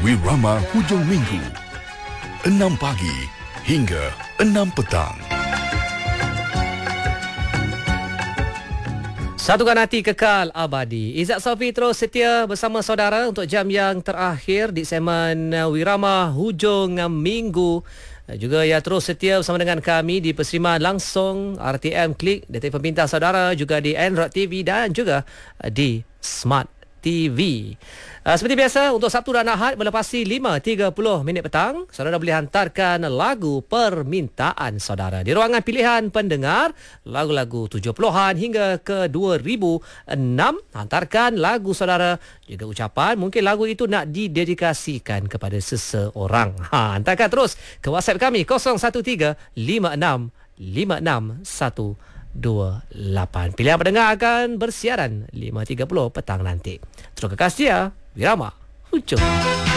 Wirama hujung minggu 6 pagi hingga 6 petang. Satukan hati kekal abadi. Izzat Sofi terus setia bersama saudara untuk jam yang terakhir di segmen Wirama hujung minggu. Juga ya terus setia bersama dengan kami di perseriman langsung RTM Klik, detik peminta saudara, juga di Android TV dan juga di Smart TV. Seperti biasa, untuk Sabtu dan Ahad melepasi 5.30 minit petang, saudara boleh hantarkan lagu permintaan saudara di ruangan pilihan pendengar, lagu-lagu 70-an hingga ke 2006. Hantarkan lagu saudara, juga ucapan, mungkin lagu itu nak didedikasikan kepada seseorang. Hantarkan terus ke WhatsApp kami 013-5656-128. Pilihan pendengar akan bersiaran 5.30 petang nanti. Terima kasih ya. Wirama hujung.